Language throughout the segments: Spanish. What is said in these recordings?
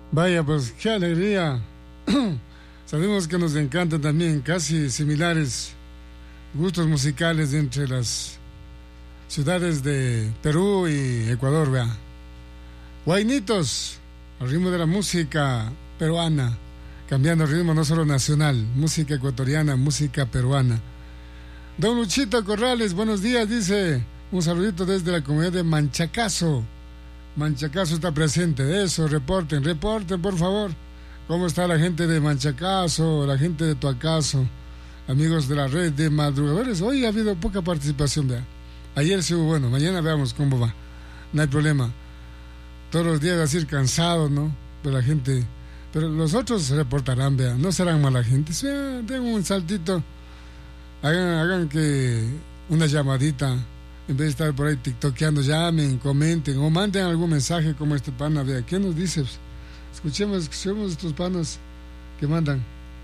Vaya, pues qué alegría. Sabemos que nos encantan también casi similares gustos musicales entre las ciudades de Perú y Ecuador, vea. Guainitos, al ritmo de la música peruana, cambiando el ritmo no solo nacional, música ecuatoriana, música peruana. Don Luchito Corrales, buenos días, dice, un saludito desde la comunidad de Manchacazo. Manchacazo está presente, eso, reporten, por favor. ¿Cómo está la gente de Manchacazo, la gente de Tuacazo? Amigos de la red de madrugadores, hoy ha habido poca participación, vea. Ayer sí hubo, bueno, mañana veamos cómo va. No hay problema. Todos los días así cansados, ¿no? Pero la gente, pero los otros se reportarán, vea, no serán mala gente. Sí, den un saltito, hagan que una llamadita, en vez de estar por ahí tiktokeando, llamen, comenten o manden algún mensaje como este pana, vea, ¿qué nos dices? Escuchemos estos panas que mandan.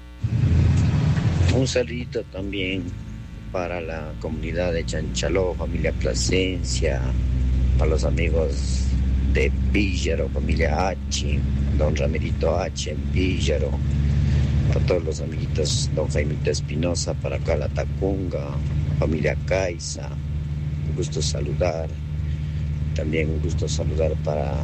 Un saludito también para la comunidad de Chanchaló, familia Plasencia, para los amigos de Píllaro, familia H, don Ramirito H en Píllaro, para todos los amiguitos, don Jaimito Espinosa, para acá la Tacunga, familia Caiza, un gusto saludar. También un gusto saludar para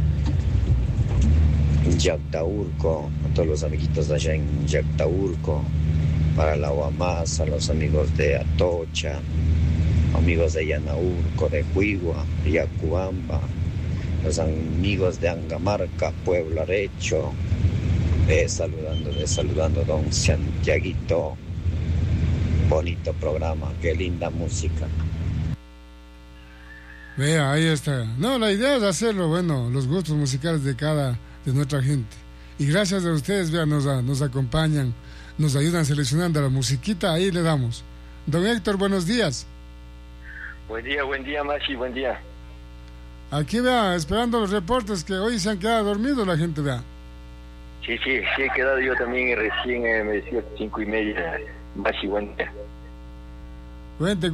Yactaurco, a todos los amiguitos de allá en Yactaurco, para la Guamasa, los amigos de Atocha, amigos de Yanaurco, de Huigua, de Yacuamba, los amigos de Angamarca, Pueblo Arecho, saludando don Santiaguito. Bonito programa, qué linda música. Vea, ahí está. No, la idea es hacerlo, bueno, los gustos musicales de nuestra gente. Y gracias a ustedes, vean, nos acompañan, nos ayudan seleccionando la musiquita, ahí le damos. Don Héctor, buenos días. Buen día, Machi, buen día. Aquí, vea, esperando los reportes, que hoy se han quedado dormidos la gente, vea. Sí, he quedado yo también recién, me decía 5:30, Machi, buen día. Cuente.